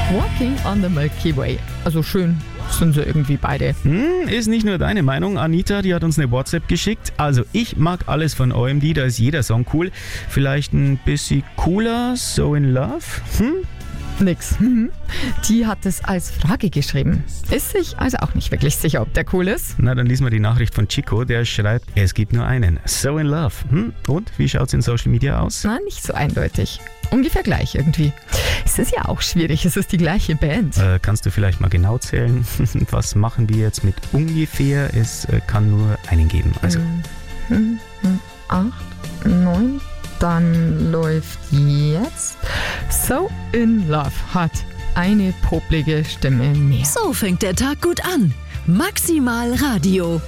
Walking on the Milky Way. Also schön sind sie irgendwie beide. Ist nicht nur deine Meinung. Anita, die hat uns eine WhatsApp geschickt. Also ich mag alles von OMD, da ist jeder Song cool. Vielleicht ein bisschen cooler, So in Love? Nix. Die hat es als Frage geschrieben. Ist sich also auch nicht wirklich sicher, ob der cool ist. Na, dann lies mal die Nachricht von Chico, der schreibt, es gibt nur einen. So in Love. Und, wie schaut's in Social Media aus? Na, nicht so eindeutig. Ungefähr gleich irgendwie. Es ist ja auch schwierig, es ist die gleiche Band. Kannst du vielleicht mal genau zählen? Was machen wir jetzt mit ungefähr? Es kann nur einen geben. Also 8, 9, dann läuft jetzt So in Love hat eine poplige Stimme mehr. So fängt der Tag gut an. Maximal Radio.